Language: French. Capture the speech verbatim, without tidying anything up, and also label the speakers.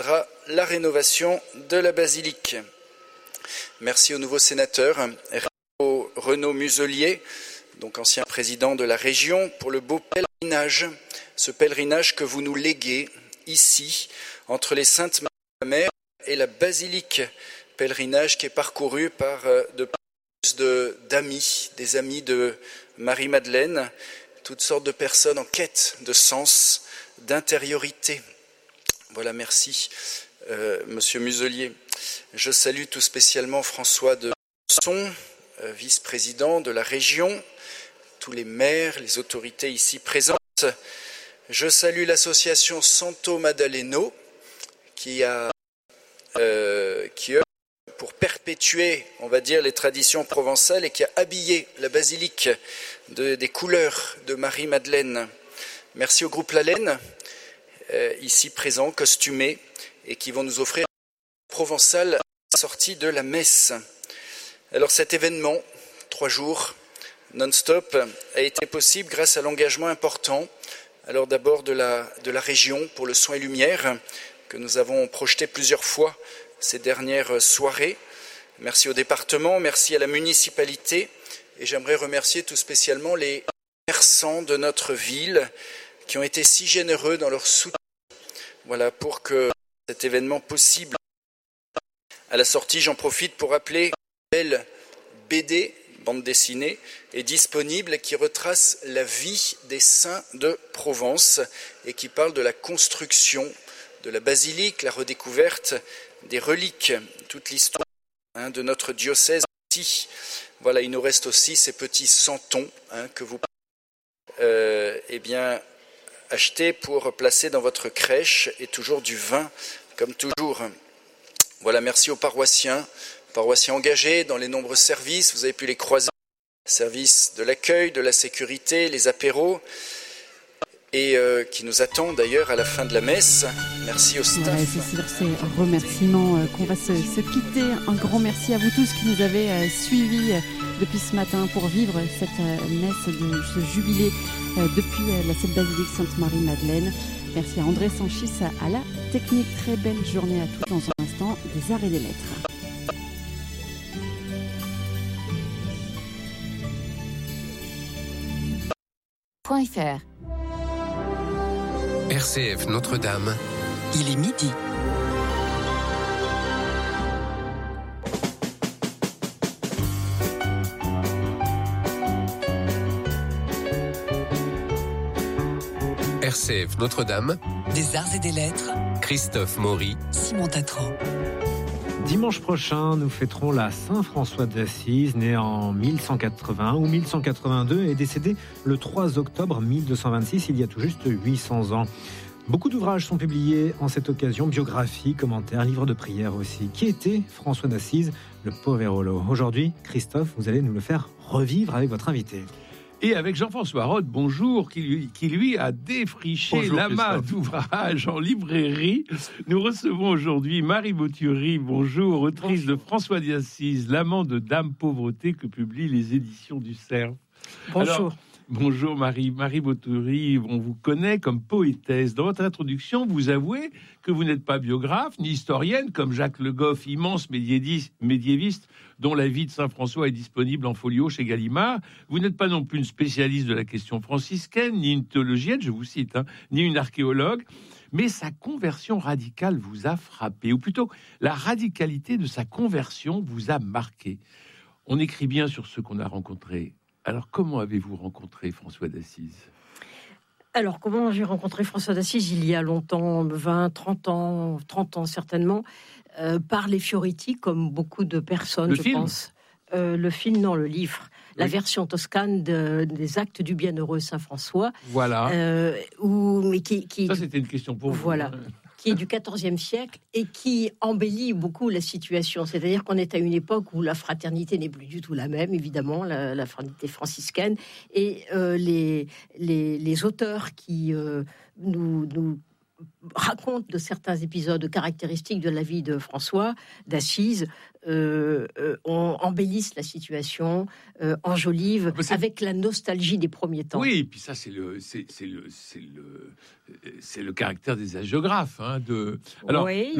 Speaker 1: la rénovation de la basilique. Merci au nouveau sénateur Renaud Muselier, donc ancien président de la région, pour le beau pèlerinage, ce pèlerinage que vous nous léguez ici, entre les Saintes Maries de la Mer et la basilique, pèlerinage qui est parcouru par de plus de, d'amis, des amis de Marie-Madeleine, toutes sortes de personnes en quête de sens, d'intériorité. Voilà, merci, euh, Monsieur Muselier. Je salue tout spécialement François de Son, euh, vice-président de la région, tous les maires, les autorités ici présentes. Je salue l'association Santo Maddaleno, qui a euh, qui œuvre pour perpétuer, on va dire, les traditions provençales et qui a habillé la basilique de, des couleurs de Marie-Madeleine. Merci au groupe La Laine, euh, ici présent, costumé, et qui vont nous offrir un provençal sorti de la messe. Alors cet événement, trois jours, non-stop, a été possible grâce à l'engagement important, alors d'abord de la, de la région pour le soin et lumière, que nous avons projeté plusieurs fois ces dernières soirées. Merci au département, merci à la municipalité, et j'aimerais remercier tout spécialement les commerçants de notre ville qui ont été si généreux dans leur soutien, voilà, pour que cet événement possible. À la sortie, j'en profite pour rappeler une belle B D, bande dessinée, est disponible, qui retrace la vie des saints de Provence et qui parle de la construction de la basilique, la redécouverte des reliques, toute l'histoire hein, de notre diocèse. Voilà, il nous reste aussi ces petits santons hein, que vous pouvez euh, eh bien, acheter pour placer dans votre crèche, et toujours du vin, comme toujours. Voilà, merci aux paroissiens, paroissiens engagés dans les nombreux services, vous avez pu les croiser, services de l'accueil, de la sécurité, les apéros, et euh, qui nous attendent d'ailleurs à la fin de la messe. Merci au staff.
Speaker 2: Ouais, c'est sur ces remerciements euh, qu'on va se, se quitter. Un grand merci à vous tous qui nous avez euh, suivis euh, depuis ce matin pour vivre cette euh, messe de ce jubilé euh, depuis euh, la cette basilique Sainte-Marie-Madeleine. Merci à André Sanchis à la technique. Très belle journée à tous. Dans un instant, des arts et des lettres.
Speaker 3: .fr
Speaker 4: R C F Notre-Dame,
Speaker 3: il est midi.
Speaker 4: R C F Notre-Dame,
Speaker 3: des arts et des lettres,
Speaker 4: Christophe Maury,
Speaker 3: Simon Tatran.
Speaker 5: Dimanche prochain, nous fêterons la Saint-François d'Assise, né en mille cent quatre-vingt-un ou mille cent quatre-vingt-deux et décédé le trois octobre mille deux cent vingt-six, il y a tout juste huit cents ans. Beaucoup d'ouvrages sont publiés en cette occasion, biographies, commentaires, livres de prières aussi. Qui était François d'Assise, le Poverolo ? Aujourd'hui, Christophe, vous allez nous le faire revivre avec votre invité.
Speaker 6: Et avec Jean-François Roth, bonjour, qui lui, qui lui a défriché bonjour, l'amas d'ouvrages en librairie. Nous recevons aujourd'hui Marie Boturi, bonjour, autrice bonjour. de François d'Assise, l'amant de Dame Pauvreté, que publient les éditions du Cerf.
Speaker 2: Bonjour.
Speaker 6: Alors, bonjour Marie, Marie Boturi, on vous connaît comme poétesse. Dans votre introduction, vous avouez que vous n'êtes pas biographe ni historienne, comme Jacques Le Goff, immense médiéviste, dont la vie de Saint François est disponible en folio chez Gallimard. Vous n'êtes pas non plus une spécialiste de la question franciscaine, ni une théologienne, je vous cite, hein, ni une archéologue, mais sa conversion radicale vous a frappé, ou plutôt la radicalité de sa conversion vous a marqué. On écrit bien sur ceux qu'on a rencontrés. Alors, comment avez-vous rencontré François d'Assise ?
Speaker 7: Alors, comment j'ai rencontré François d'Assise il y a longtemps, vingt, trente ans, trente ans certainement, euh, par les Fioriti, comme beaucoup de personnes,
Speaker 6: le
Speaker 7: je
Speaker 6: film
Speaker 7: pense. Euh, le film, non, le livre. La
Speaker 6: oui.
Speaker 7: version toscane de, des Actes du Bienheureux Saint-François.
Speaker 6: Voilà.
Speaker 7: Euh, où, mais qui, qui,
Speaker 6: Ça, c'était une question pour vous.
Speaker 7: Voilà. Qui est du quatorzième siècle et qui embellit beaucoup la situation. C'est-à-dire qu'on est à une époque où la fraternité n'est plus du tout la même, évidemment, la, la fraternité franciscaine. Et euh, les, les, les auteurs qui euh, nous, nous racontent de certains épisodes caractéristiques de la vie de François d'Assise, euh, euh, on embellisse la situation, euh, enjolive
Speaker 6: C'est...
Speaker 7: avec la nostalgie des premiers temps.
Speaker 6: Oui, et puis ça, c'est le, c'est, c'est le, c'est le, c'est le caractère des hagiographes. Hein, de... Alors,
Speaker 7: oui.